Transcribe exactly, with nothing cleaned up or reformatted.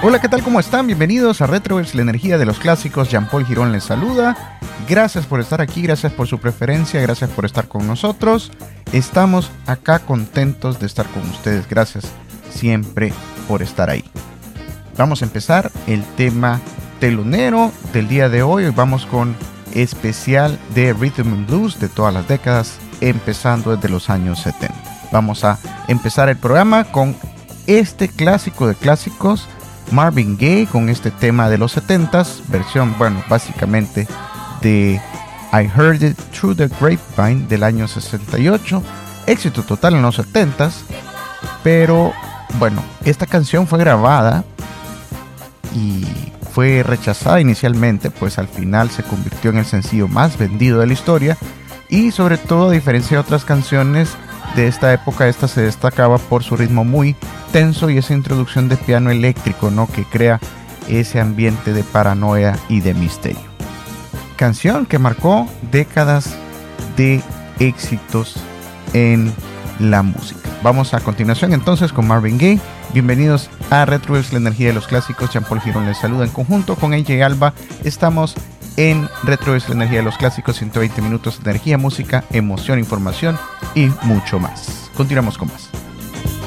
Hola, ¿qué tal? ¿Cómo están? Bienvenidos a Retroverse, la energía de los clásicos. Jean-Paul Girón les saluda. Gracias por estar aquí, gracias por su preferencia, gracias por estar con nosotros. Estamos acá contentos de estar con ustedes. Gracias siempre por estar ahí. Vamos a empezar el tema telonero del día de hoy. Vamos con especial de Rhythm and Blues de todas las décadas, empezando desde los años setenta. Vamos a empezar el programa con este clásico de clásicos, Marvin Gaye, con este tema de los setentas, versión, bueno, básicamente de I Heard It Through the Grapevine del año sesenta y ocho, éxito total en los setentas, pero bueno, esta canción fue grabada y fue rechazada inicialmente, pues al final se convirtió en el sencillo más vendido de la historia y sobre todo, a diferencia de otras canciones de esta época, esta se destacaba por su ritmo muy tenso y esa introducción de piano eléctrico, ¿no?, que crea ese ambiente de paranoia y de misterio. Canción que marcó décadas de éxitos en la música. Vamos a continuación entonces con Marvin Gaye. Bienvenidos a Retroverse, la energía de los clásicos. Jean-Paul Girón les saluda en conjunto con A J Alba. Estamos en Retroverse, la energía de los clásicos, ciento veinte minutos de energía, música, emoción, información y mucho más. Continuamos con más.